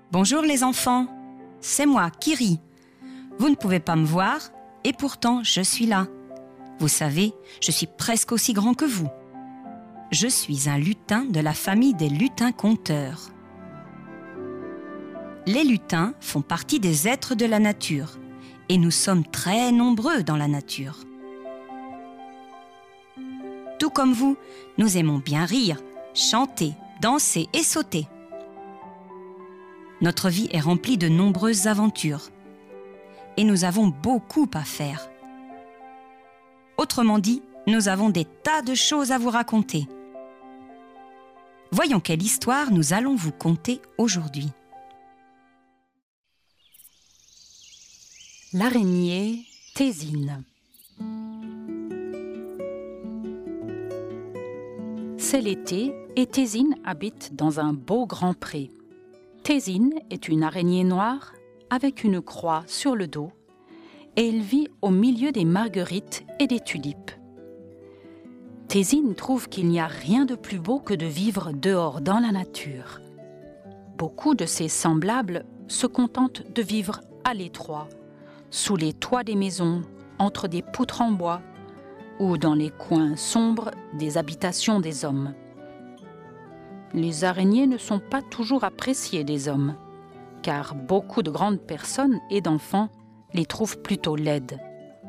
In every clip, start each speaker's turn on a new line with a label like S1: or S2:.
S1: Bonjour les enfants, c'est moi, Kiri. Vous ne pouvez pas me voir et pourtant je suis là. Vous savez, je suis presque aussi grand que vous. Je suis un lutin de la famille des lutins-conteurs. Les lutins font partie des êtres de la nature et nous sommes très nombreux dans la nature. Tout comme vous, nous aimons bien rire, chanter, danser et sauter. Notre vie est remplie de nombreuses aventures et nous avons beaucoup à faire. Autrement dit, nous avons des tas de choses à vous raconter. Voyons quelle histoire nous allons vous conter aujourd'hui.
S2: L'araignée Thésine. C'est l'été et Thésine habite dans un beau grand pré. Thésine est une araignée noire avec une croix sur le dos et elle vit au milieu des marguerites et des tulipes. Thésine trouve qu'il n'y a rien de plus beau que de vivre dehors dans la nature. Beaucoup de ses semblables se contentent de vivre à l'étroit, sous les toits des maisons, entre des poutres en bois ou dans les coins sombres des habitations des hommes. Les araignées ne sont pas toujours appréciées des hommes, car beaucoup de grandes personnes et d'enfants les trouvent plutôt laides.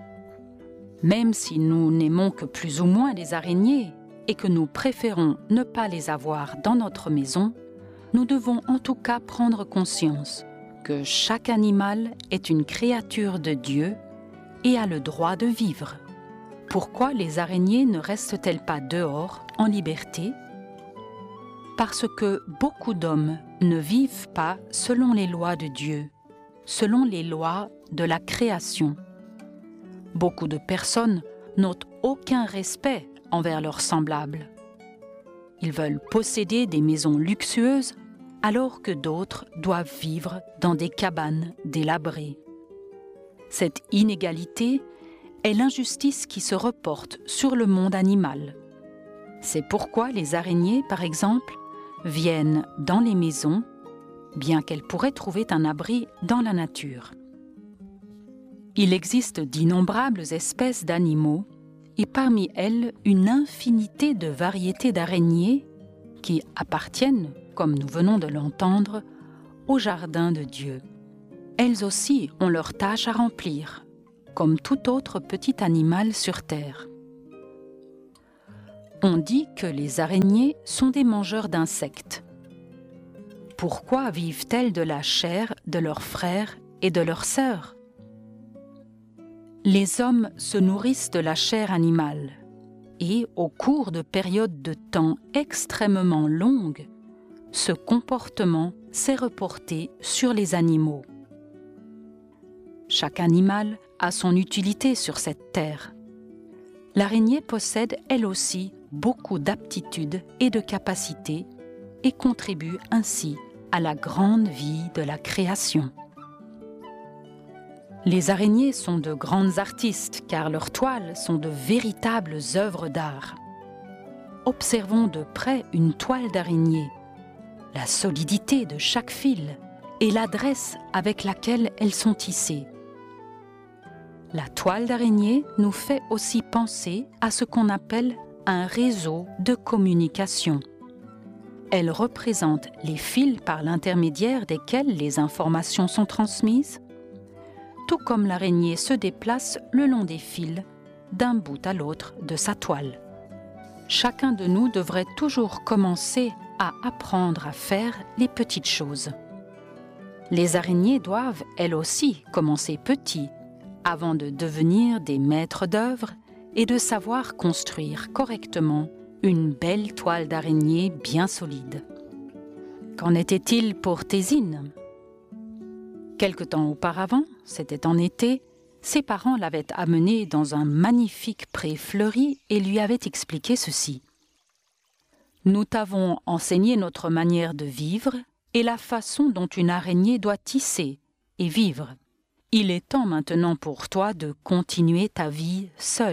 S2: Même si nous n'aimons que plus ou moins les araignées et que nous préférons ne pas les avoir dans notre maison, nous devons en tout cas prendre conscience que chaque animal est une créature de Dieu et a le droit de vivre. Pourquoi les araignées ne restent-elles pas dehors, en liberté ? Parce que beaucoup d'hommes ne vivent pas selon les lois de Dieu, selon les lois de la création. Beaucoup de personnes n'ont aucun respect envers leurs semblables. Ils veulent posséder des maisons luxueuses alors que d'autres doivent vivre dans des cabanes délabrées. Cette inégalité est l'injustice qui se reporte sur le monde animal. C'est pourquoi les araignées, par exemple, viennent dans les maisons, bien qu'elles pourraient trouver un abri dans la nature. Il existe d'innombrables espèces d'animaux et parmi elles une infinité de variétés d'araignées qui appartiennent, comme nous venons de l'entendre, au jardin de Dieu. Elles aussi ont leur tâche à remplir, comme tout autre petit animal sur terre. On dit que les araignées sont des mangeurs d'insectes. Pourquoi vivent-elles de la chair de leurs frères et de leurs sœurs ? Les hommes se nourrissent de la chair animale et, au cours de périodes de temps extrêmement longues, ce comportement s'est reporté sur les animaux. Chaque animal a son utilité sur cette terre. L'araignée possède, elle aussi, beaucoup d'aptitudes et de capacités et contribue ainsi à la grande vie de la création. Les araignées sont de grandes artistes car leurs toiles sont de véritables œuvres d'art. Observons de près une toile d'araignée, la solidité de chaque fil et l'adresse avec laquelle elles sont tissées. La toile d'araignée nous fait aussi penser à ce qu'on appelle un réseau de communication. Elle représente les fils par l'intermédiaire desquels les informations sont transmises, tout comme l'araignée se déplace le long des fils, d'un bout à l'autre de sa toile. Chacun de nous devrait toujours commencer à apprendre à faire les petites choses. Les araignées doivent, elles aussi, commencer petit, avant de devenir des maîtres d'œuvre et de savoir construire correctement une belle toile d'araignée bien solide. Qu'en était-il pour Thésine ? Quelque temps auparavant, c'était en été, ses parents l'avaient amenée dans un magnifique pré fleuri et lui avaient expliqué ceci. « Nous t'avons enseigné notre manière de vivre et la façon dont une araignée doit tisser et vivre. Il est temps maintenant pour toi de continuer ta vie seule. »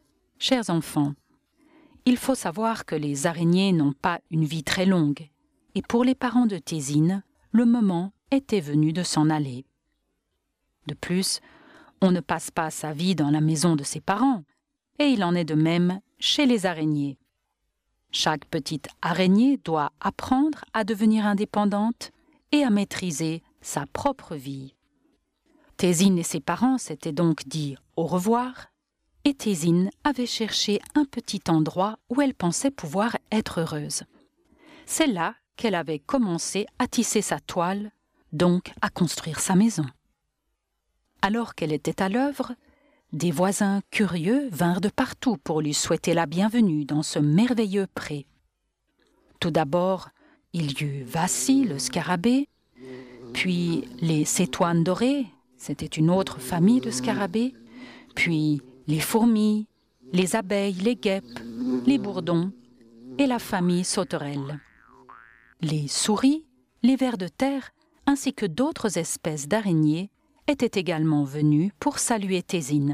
S2: Chers enfants, il faut savoir que les araignées n'ont pas une vie très longue et pour les parents de Thésine, le moment était venu de s'en aller. De plus, on ne passe pas sa vie dans la maison de ses parents, et il en est de même chez les araignées. Chaque petite araignée doit apprendre à devenir indépendante et à maîtriser sa propre vie. Thésine et ses parents s'étaient donc dit au revoir, et Thésine avait cherché un petit endroit où elle pensait pouvoir être heureuse. C'est là qu'elle avait commencé à tisser sa toile, donc à construire sa maison. Alors qu'elle était à l'œuvre, des voisins curieux vinrent de partout pour lui souhaiter la bienvenue dans ce merveilleux pré. Tout d'abord, il y eut Vassi, le scarabée, puis les cétoines dorées, c'était une autre famille de scarabées, puis les fourmis, les abeilles, les guêpes, les bourdons et la famille sauterelle. Les souris, les vers de terre, ainsi que d'autres espèces d'araignées étaient également venus pour saluer Thésine.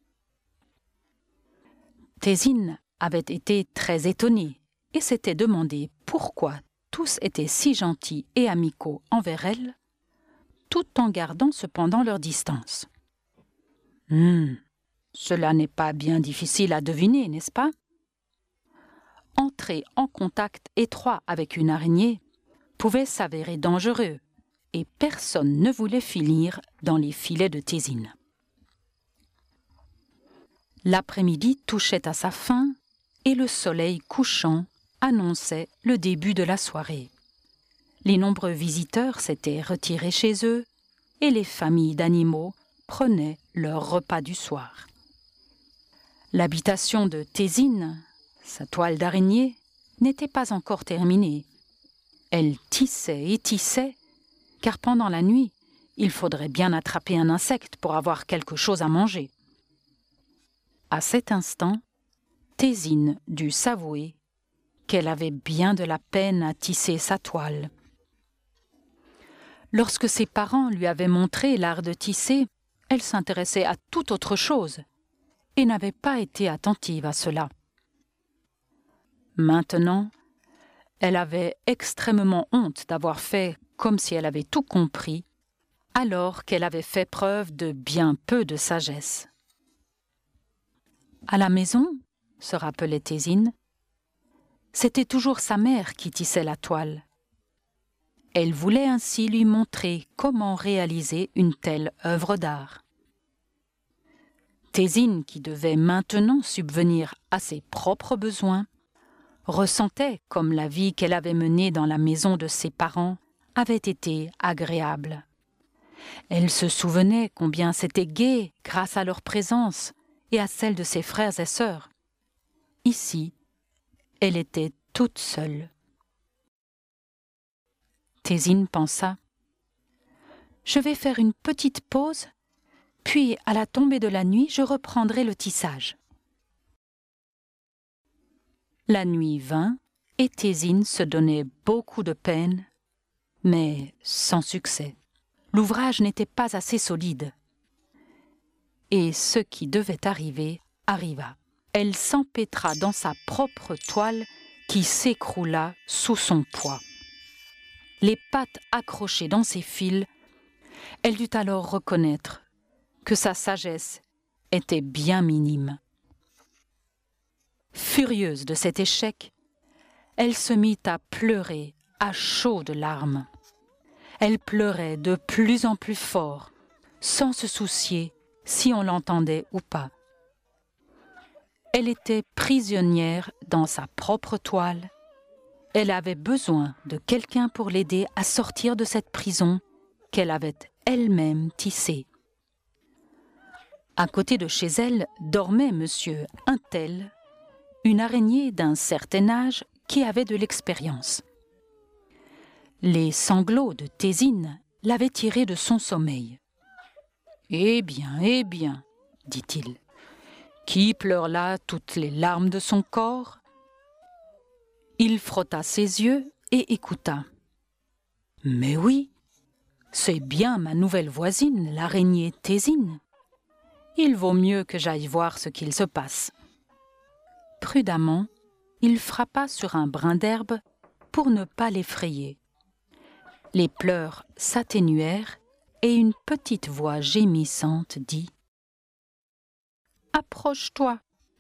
S2: Thésine avait été très étonnée et s'était demandé pourquoi tous étaient si gentils et amicaux envers elle, tout en gardant cependant leur distance. Cela n'est pas bien difficile à deviner, n'est-ce pas? Entrer en contact étroit avec une araignée pouvait s'avérer dangereux, et personne ne voulait finir dans les filets de Thésine. L'après-midi touchait à sa fin, et le soleil couchant annonçait le début de la soirée. Les nombreux visiteurs s'étaient retirés chez eux, et les familles d'animaux prenaient leur repas du soir. L'habitation de Thésine, sa toile d'araignée, n'était pas encore terminée. Elle tissait et tissait, car pendant la nuit, il faudrait bien attraper un insecte pour avoir quelque chose à manger. À cet instant, Thésine dut s'avouer qu'elle avait bien de la peine à tisser sa toile. Lorsque ses parents lui avaient montré l'art de tisser, elle s'intéressait à toute autre chose et n'avait pas été attentive à cela. Maintenant, elle avait extrêmement honte d'avoir fait comme si elle avait tout compris, alors qu'elle avait fait preuve de bien peu de sagesse. À la maison, se rappelait Thésine, c'était toujours sa mère qui tissait la toile. Elle voulait ainsi lui montrer comment réaliser une telle œuvre d'art. Thésine, qui devait maintenant subvenir à ses propres besoins, ressentait comme la vie qu'elle avait menée dans la maison de ses parents avait été agréable. Elle se souvenait combien c'était gai grâce à leur présence et à celle de ses frères et sœurs. Ici, elle était toute seule. Thésine pensa « Je vais faire une petite pause, puis à la tombée de la nuit, je reprendrai le tissage. » La nuit vint et Thésine se donnait beaucoup de peine, mais sans succès. L'ouvrage n'était pas assez solide. Et ce qui devait arriver arriva. Elle s'empêtra dans sa propre toile qui s'écroula sous son poids. Les pattes accrochées dans ses fils, elle dut alors reconnaître que sa sagesse était bien minime. Furieuse de cet échec, elle se mit à pleurer à chaudes larmes. Elle pleurait de plus en plus fort, sans se soucier si on l'entendait ou pas. Elle était prisonnière dans sa propre toile. Elle avait besoin de quelqu'un pour l'aider à sortir de cette prison qu'elle avait elle-même tissée. À côté de chez elle dormait monsieur Untel, une araignée d'un certain âge qui avait de l'expérience. Les sanglots de Thésine l'avaient tiré de son sommeil. « eh bien, dit-il, qui pleure là toutes les larmes de son corps ?» Il frotta ses yeux et écouta. « Mais oui, c'est bien ma nouvelle voisine, l'araignée Thésine. Il vaut mieux que j'aille voir ce qu'il se passe. » Prudemment, il frappa sur un brin d'herbe pour ne pas l'effrayer. Les pleurs s'atténuèrent et une petite voix gémissante dit « Approche-toi !»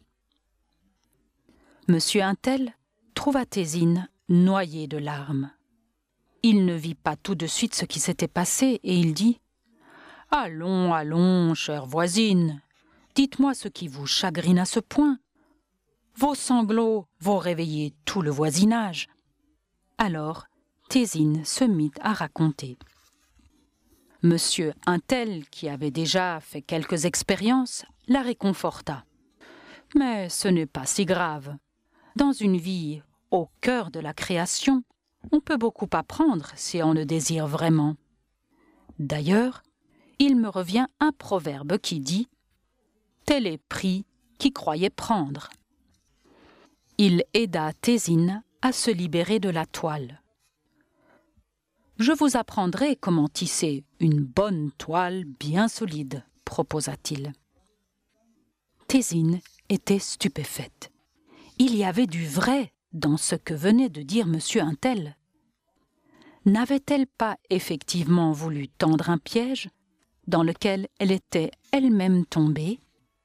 S2: Monsieur Untel trouva Thésine noyée de larmes. Il ne vit pas tout de suite ce qui s'était passé et il dit « Allons, allons, chère voisine, dites-moi ce qui vous chagrine à ce point. Vos sanglots vont réveiller tout le voisinage. » Alors, Thésine se mit à raconter. Monsieur Untel, qui avait déjà fait quelques expériences, la réconforta. « Mais ce n'est pas si grave. Dans une vie au cœur de la création, on peut beaucoup apprendre si on le désire vraiment. D'ailleurs, il me revient un proverbe qui dit « Tel est pris qui croyait prendre ». Il aida Thésine à se libérer de la toile. « Je vous apprendrai comment tisser une bonne toile bien solide, » proposa-t-il. Thésine était stupéfaite. Il y avait du vrai dans ce que venait de dire monsieur Untel. N'avait-elle pas effectivement voulu tendre un piège dans lequel elle était elle-même tombée?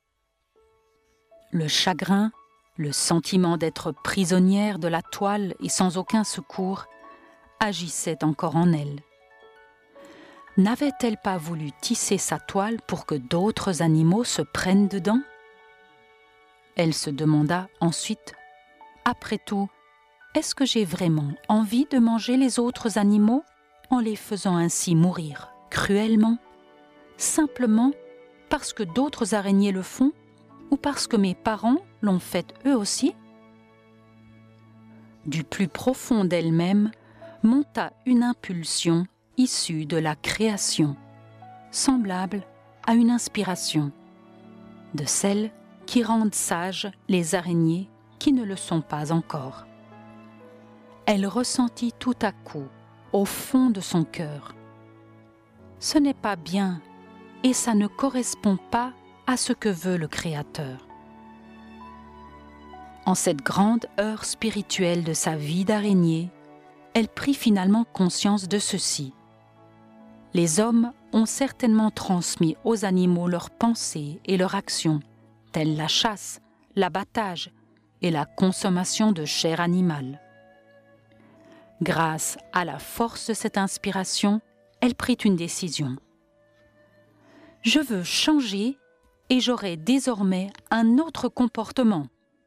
S2: Le chagrin, le sentiment d'être prisonnière de la toile et sans aucun secours agissaient encore en elle. N'avait-elle pas voulu tisser sa toile pour que d'autres animaux se prennent dedans? Elle se demanda ensuite, après tout, est-ce que j'ai vraiment envie de manger les autres animaux en les faisant ainsi mourir cruellement, simplement parce que d'autres araignées le font ou parce que mes parents l'ont fait eux aussi? Du plus profond d'elle-même monta une impulsion issue de la création, semblable à une inspiration, de celle qui rendent sages les araignées qui ne le sont pas encore. Elle ressentit tout à coup, au fond de son cœur, « Ce n'est pas bien et ça ne correspond pas à ce que veut le Créateur. » En cette grande heure spirituelle de sa vie d'araignée, elle prit finalement conscience de ceci. Les hommes ont certainement transmis aux animaux leurs pensées et leurs actions, telles la chasse, l'abattage et la consommation de chair animale. Grâce à la force de cette inspiration, elle prit une décision. « Je veux changer et j'aurai désormais un autre comportement. »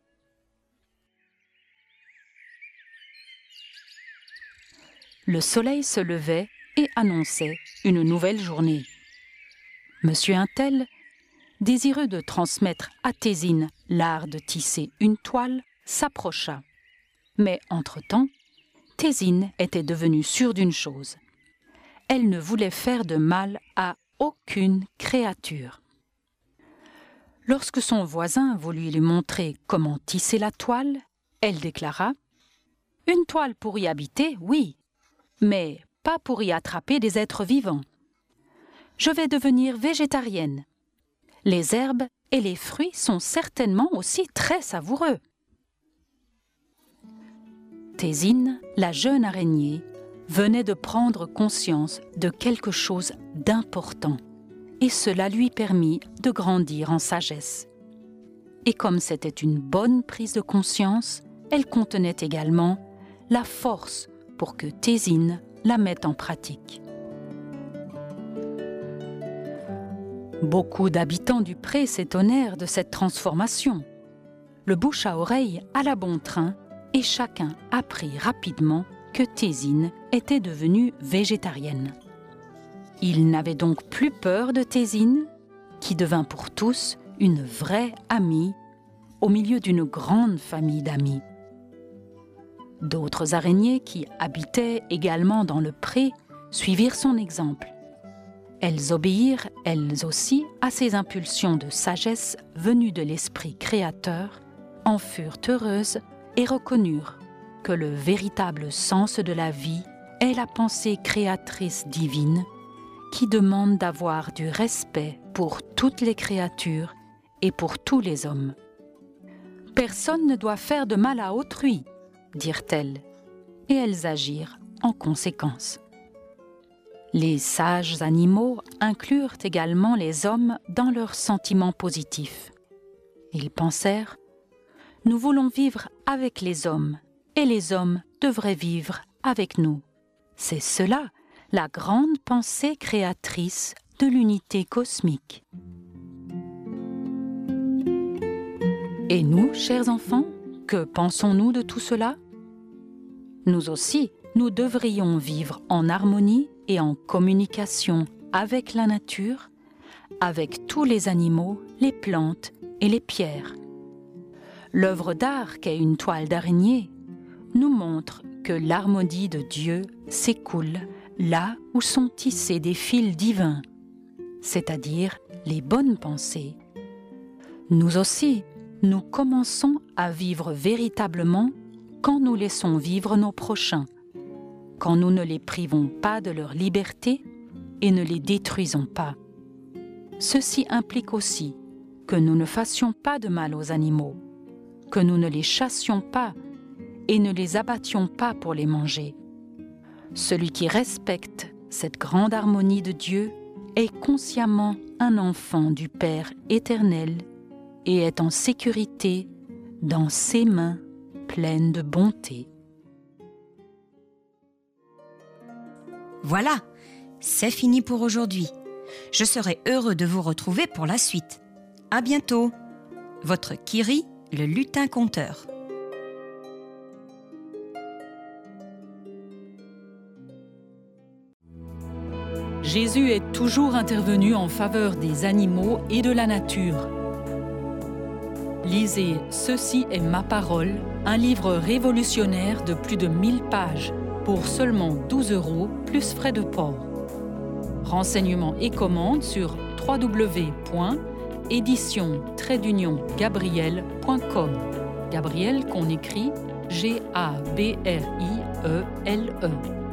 S2: Le soleil se levait et annonçait une nouvelle journée. Monsieur Untel, désireux de transmettre à Thésine l'art de tisser une toile, s'approcha. Mais entre-temps, Thésine était devenue sûre d'une chose. Elle ne voulait faire de mal à aucune créature. Lorsque son voisin voulut lui montrer comment tisser la toile, elle déclara « Une toile pour y habiter, oui, mais pas pour y attraper des êtres vivants. Je vais devenir végétarienne. Les herbes et les fruits sont certainement aussi très savoureux. » Thésine, la jeune araignée, venait de prendre conscience de quelque chose d'important et cela lui permit de grandir en sagesse. Et comme c'était une bonne prise de conscience, elle contenait également la force pour que Thésine la mette en pratique. Beaucoup d'habitants du pré s'étonnèrent de cette transformation. Le bouche à oreille alla bon train et chacun apprit rapidement que Thésine était devenue végétarienne. Ils n'avaient donc plus peur de Thésine, qui devint pour tous une vraie amie au milieu d'une grande famille d'amis. D'autres araignées qui habitaient également dans le pré suivirent son exemple. Elles obéirent, elles aussi, à ces impulsions de sagesse venues de l'esprit créateur, en furent heureuses et reconnurent que le véritable sens de la vie est la pensée créatrice divine qui demande d'avoir du respect pour toutes les créatures et pour tous les hommes. « Personne ne doit faire de mal à autrui, dirent-elles, et elles agirent en conséquence. Les sages animaux inclurent également les hommes dans leurs sentiments positifs. Ils pensèrent « Nous voulons vivre avec les hommes et les hommes devraient vivre avec nous. » C'est cela, la grande pensée créatrice de l'unité cosmique. Et nous, chers enfants, que pensons-nous de tout cela? Nous aussi, nous devrions vivre en harmonie et en communication avec la nature, avec tous les animaux, les plantes et les pierres. L'œuvre d'art qu'est une toile d'araignée nous montre que l'harmonie de Dieu s'écoule là où sont tissés des fils divins, c'est-à-dire les bonnes pensées. Nous aussi, nous commençons à vivre véritablement quand nous laissons vivre nos prochains, quand nous ne les privons pas de leur liberté et ne les détruisons pas. Ceci implique aussi que nous ne fassions pas de mal aux animaux, que nous ne les chassions pas et ne les abattions pas pour les manger. Celui qui respecte cette grande harmonie de Dieu est consciemment un enfant du Père éternel et est en sécurité dans ses mains pleines de bonté.
S1: Voilà, c'est fini pour aujourd'hui. Je serai heureux de vous retrouver pour la suite. À bientôt. Votre Kiri, le lutin conteur.
S2: Jésus est toujours intervenu en faveur des animaux et de la nature. Lisez « Ceci est ma parole », un livre révolutionnaire de plus de 1000 pages pour seulement 12 € plus frais de port. Renseignements et commandes sur www.édition-gabriel.com. Gabriel qu'on écrit G-A-B-R-I-E-L-E.